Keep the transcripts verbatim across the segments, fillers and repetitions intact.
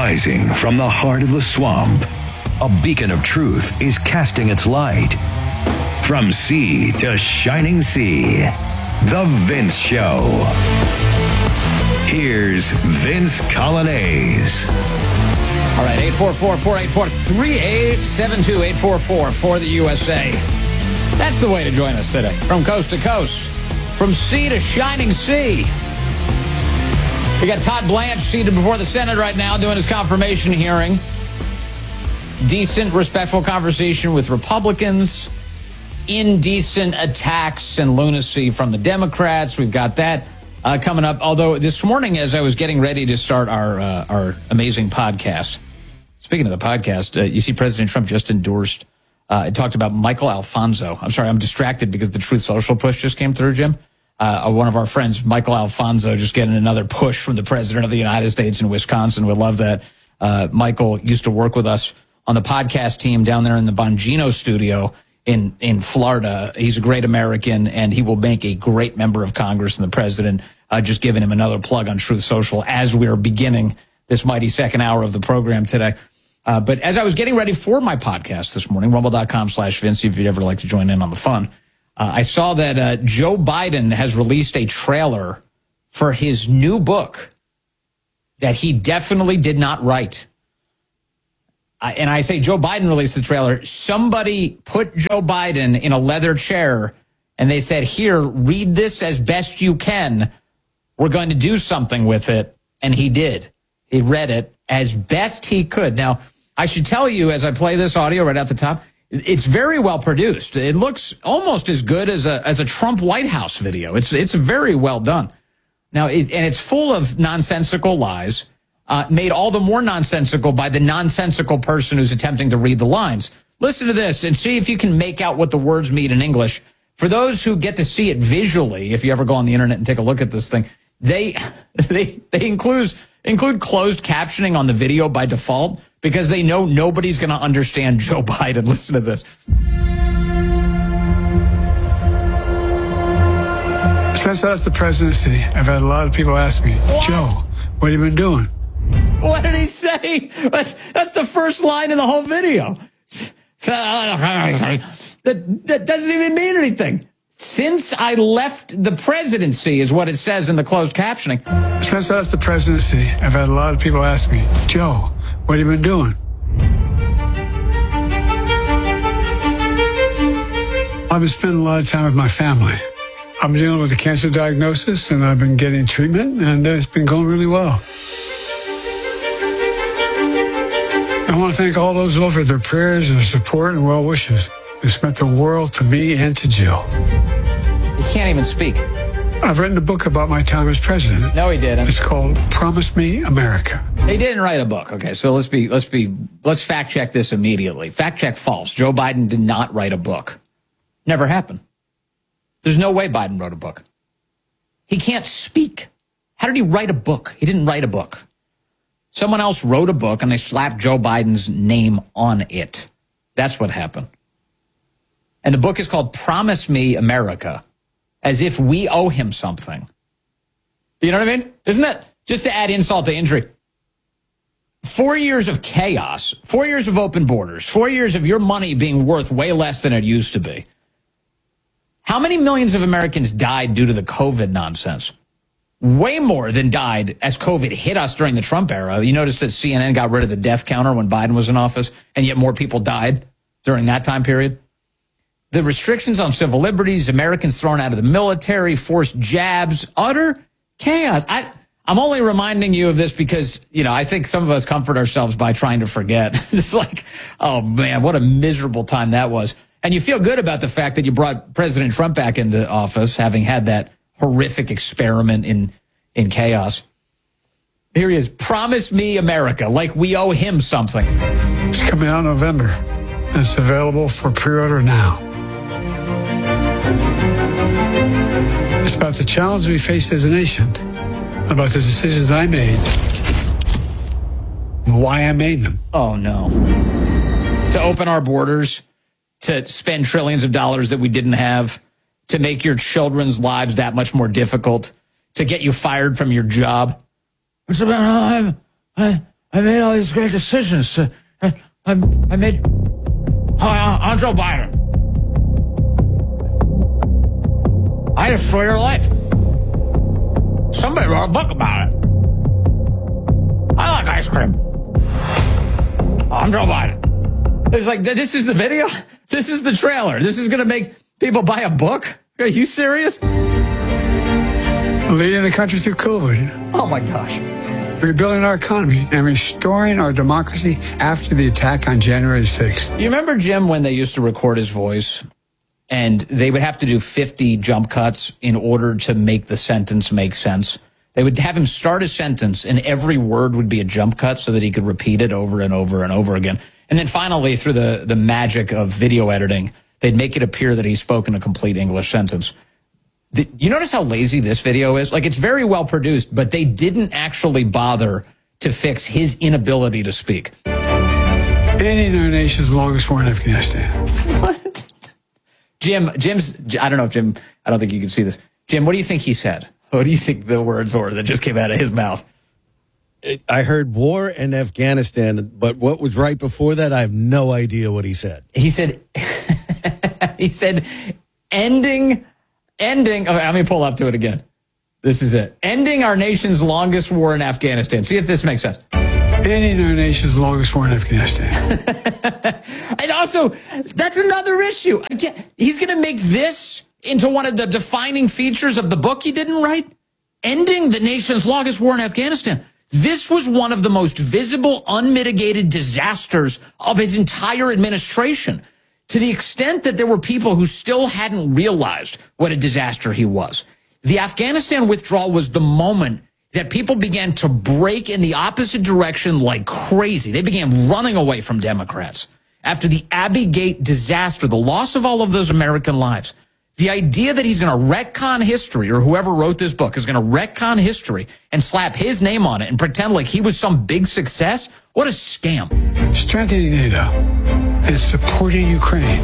Rising from the heart of the swamp, a beacon of truth is casting its light. From sea to shining sea, The Vince Show. Here's Vince Coglianese. All right, eight four four, four eight four, three eight seven two, eight four four for the U S A. That's the way to join us today. From coast to coast, from sea to shining sea. We got Todd Blanche seated before the Senate right now doing his confirmation hearing. Decent, respectful conversation with Republicans. Indecent attacks and lunacy from the Democrats. We've got that uh, coming up. Although this morning, as I was getting ready to start our uh, our amazing podcast, speaking of the podcast, uh, you see President Trump just endorsed, uh, it talked about Michael Alfonso. I'm sorry, I'm distracted because the Truth Social push just came through, Jim. Uh, one of our friends, Michael Alfonso, just getting another push from the President of the United States in Wisconsin. We love that. Uh, Michael used to work with us on the podcast team down there in the Bongino studio in, in Florida. He's a great American, and he will make a great member of Congress and the President. Uh, just giving him another plug on Truth Social as we are beginning this mighty second hour of the program today. Uh, but as I was getting ready for my podcast this morning, rumble.com slash Vince, if you'd ever like to join in on the fun, uh, I saw that uh, Joe Biden has released a trailer for his new book that he definitely did not write. Uh, and I say Joe Biden released the trailer. Somebody put Joe Biden in a leather chair and they said, here, read this as best you can. We're going to do something with it. And he did. He read it as best he could. Now, I should tell you, as I play this audio right at the top, it's very well produced. It looks almost as good as a as a Trump White House video. It's it's very well done. Now, it, and it's full of nonsensical lies, uh, made all the more nonsensical by the nonsensical person who's attempting to read the lines. Listen to this and see if you can make out what the words mean in English. For those who get to see it visually, if you ever go on the internet and take a look at this thing, they they they include include closed captioning on the video by default because they know nobody's going to understand Joe Biden. Listen to this. Since I left the presidency, I've had a lot of people ask me, what? Joe, what have you been doing? What did he say? That's, that's the first line in the whole video. That, that doesn't even mean anything. Since I left the presidency is what it says in the closed captioning. Since I left the presidency, I've had a lot of people ask me, Joe, what have you been doing? I've been spending a lot of time with my family. I'm dealing with a cancer diagnosis, and I've been getting treatment, and it's been going really well. I want to thank all those who offered their prayers, their support, and well wishes. It's meant the world to me and to Jill. He can't even speak. I've written a book about my time as president. No, he didn't. It's called Promise Me America. He didn't write a book. Okay, so let's be let's be let's fact check this immediately. Fact check false. Joe Biden did not write a book. Never happened. There's no way Biden wrote a book. He can't speak. How did he write a book? He didn't write a book. Someone else wrote a book and they slapped Joe Biden's name on it. That's what happened. And the book is called Promise Me America, as if we owe him something. You know what I mean? Isn't that just to add insult to injury? Four years of chaos, four years of open borders, four years of your money being worth way less than it used to be. How many millions of Americans died due to the COVID nonsense? Way more than died as COVID hit us during the Trump era. You notice that C N N got rid of the death counter when Biden was in office, and yet more people died during that time period. The restrictions on civil liberties, Americans thrown out of the military, forced jabs, utter chaos. I, I'm only reminding you of this because, you know, I think some of us comfort ourselves by trying to forget. It's like, oh, man, what a miserable time that was. And you feel good about the fact that you brought President Trump back into office, having had that horrific experiment in, in chaos. Here he is. Promise Me America, like we owe him something. It's coming out in November, and it's available for pre-order now. It's about the challenge we faced as a nation, about the decisions I made, and why I made them. Oh, no. To open our borders, to spend trillions of dollars that we didn't have, to make your children's lives that much more difficult, to get you fired from your job. It's about, I, I made all these great decisions. Uh, I, I, I made... Uh, I'm Joe Biden. I destroy your life. Somebody wrote a book about it. I like ice cream. I'm Joe Biden. It's like, this is the video? This is the trailer. This is going to make people buy a book? Are you serious? Leading the country through COVID. Oh, my gosh. Rebuilding our economy and restoring our democracy after the attack on January sixth. You remember, Jim, when they used to record his voice and they would have to do fifty jump cuts in order to make the sentence make sense? They would have him start a sentence and every word would be a jump cut so that he could repeat it over and over and over again. And then finally, through the, the magic of video editing, they'd make it appear that he spoke in a complete English sentence. The, you notice how lazy this video is? Like, it's very well produced, but they didn't actually bother to fix his inability to speak. Ending our nation's longest war in Afghanistan. What? Jim, Jim's, I don't know if Jim, I don't think you can see this. Jim, what do you think he said? What do you think the words were that just came out of his mouth? I heard war in Afghanistan, but what was right before that, I have no idea what he said. He said, he said, ending, ending, okay, let me pull up to it again. This is it. Ending our nation's longest war in Afghanistan. See if this makes sense. Ending our nation's longest war in Afghanistan. And also, that's another issue. Again, he's going to make this into one of the defining features of the book he didn't write. Ending the nation's longest war in Afghanistan. This was one of the most visible, unmitigated disasters of his entire administration, to the extent that there were people who still hadn't realized what a disaster he was. The Afghanistan withdrawal was the moment that people began to break in the opposite direction like crazy. They began running away from Democrats. After the Abbey Gate disaster, the loss of all of those American lives, the idea that he's going to retcon history, or whoever wrote this book is going to retcon history and slap his name on it and pretend like he was some big success, what a scam. Strengthening NATO and supporting Ukraine.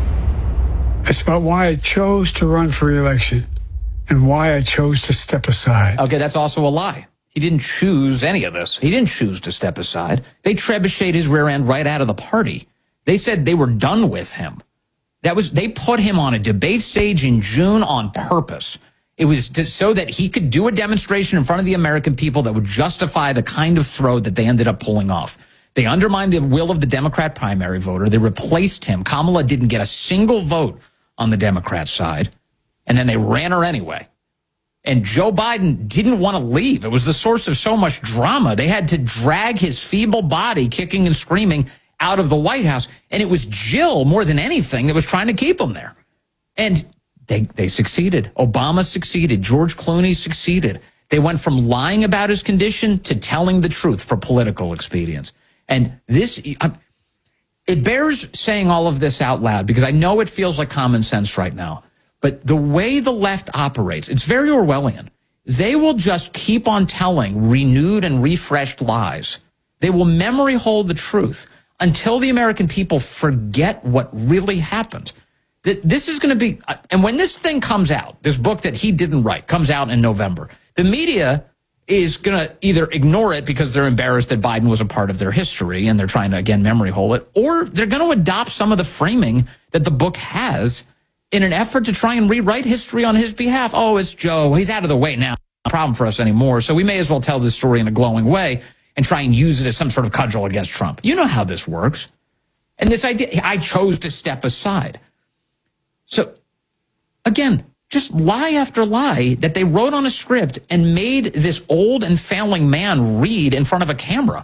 It's about why I chose to run for re-election and why I chose to step aside. Okay, that's also a lie. He didn't choose any of this. He didn't choose to step aside. They trebucheted his rear end right out of the party. They said they were done with him. That was, they put him on a debate stage in June on purpose. It was to, so that he could do a demonstration in front of the American people that would justify the kind of throw that they ended up pulling off. They undermined the will of the Democrat primary voter. They replaced him. Kamala didn't get a single vote on the Democrat side. And then they ran her anyway. And Joe Biden didn't want to leave. It was the source of so much drama. They had to drag his feeble body, kicking and screaming, out of the White House. And it was Jill, more than anything, that was trying to keep him there. And they, they succeeded. Obama succeeded. George Clooney succeeded. They went from lying about his condition to telling the truth for political expedience. And this, it bears saying all of this out loud, because I know it feels like common sense right now. But the way the left operates, it's very Orwellian. They will just keep on telling renewed and refreshed lies. They will memory hold the truth until the American people forget what really happened. This is going to be, and when this thing comes out, this book that he didn't write comes out in November, the media is going to either ignore it because they're embarrassed that Biden was a part of their history and they're trying to, again, memory hole it, or they're going to adopt some of the framing that the book has in an effort to try and rewrite history on his behalf. Oh, it's Joe. He's out of the way now. Not a problem for us anymore. So we may as well tell this story in a glowing way and try and use it as some sort of cudgel against Trump. You know how this works. And this idea, I chose to step aside. So, again, just lie after lie that they wrote on a script and made this old and failing man read in front of a camera.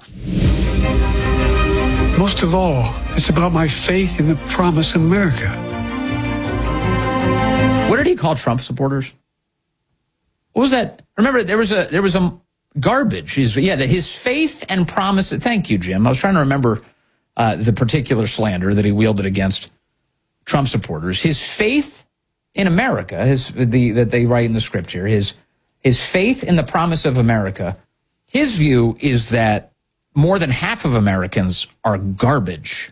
Most of all, it's about my faith in the promise of America. What did he call Trump supporters? What was that? Remember, there was a there was a garbage. His, yeah, that his faith and promise. Thank you, Jim. I was trying to remember uh, the particular slander that he wielded against Trump supporters. His faith in America, his the that they write in the script here, his his faith in the promise of America. His view is that more than half of Americans are garbage.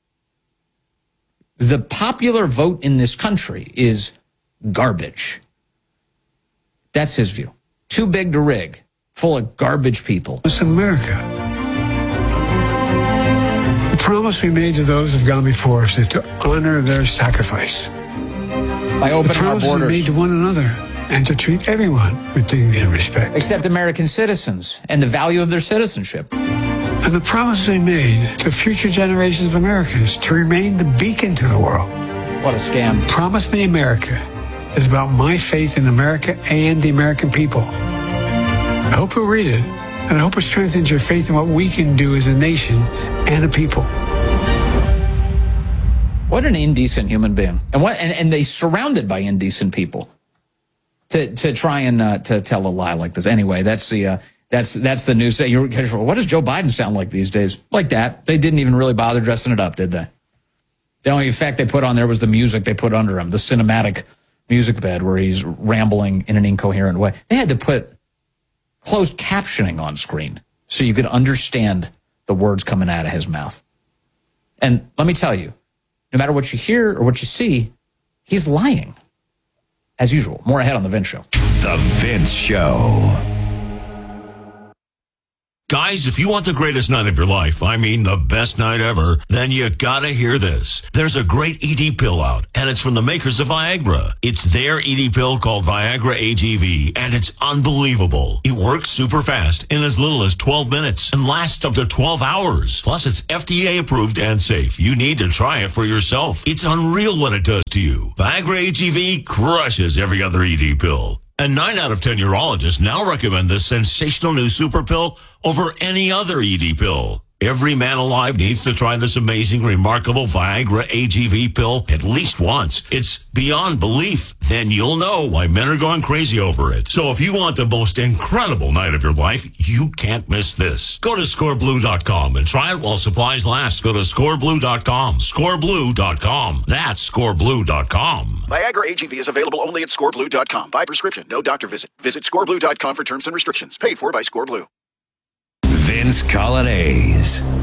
The popular vote in this country is garbage. That's his view. Too big to rig, full of garbage people. It's America. promise we made to those who've gone before us is to honor their sacrifice. By The opening our promise we made borders. to one another and to treat everyone with dignity and respect. Except American citizens and the value of their citizenship. And the promise we made to future generations of Americans to remain the beacon to the world. What a scam. Promise Me America is about my faith in America and the American people. I hope you'll read it, and I hope it strengthens your faith in what we can do as a nation and a people. What an indecent human being. And what and, and they surrounded by indecent people to to try and uh, to tell a lie like this. Anyway, that's the uh, that's that's the news. You're, what does Joe Biden sound like these days? Like that. They didn't even really bother dressing it up, did they? The only effect they put on there was the music they put under him, the cinematic music bed where he's rambling in an incoherent way. They had to put closed captioning on screen so you could understand the words coming out of his mouth. And let me tell you, no matter what you hear or what you see, he's lying. As usual. More ahead on The Vince Show. The Vince Show. Guys, if you want the greatest night of your life, I mean the best night ever, then you gotta hear this. There's a great E D pill out, and it's from the makers of Viagra. It's their E D pill called Viagra A G V, and it's unbelievable. It works super fast in as little as twelve minutes and lasts up to twelve hours. Plus, it's F D A approved and safe. You need to try it for yourself. It's unreal what it does to you. Viagra A G V crushes every other E D pill. And nine out of ten urologists now recommend this sensational new super pill over any other E D pill. Every man alive needs to try this amazing, remarkable Viagra A G V pill at least once. It's beyond belief. Then you'll know why men are going crazy over it. So if you want the most incredible night of your life, you can't miss this. Go to score blue dot com and try it while supplies last. Go to score blue dot com. score blue dot com. That's score blue dot com. Viagra A G V is available only at score blue dot com. By prescription, no doctor visit. Visit score blue dot com for terms and restrictions. Paid for by ScoreBlue. Vince Coglianese.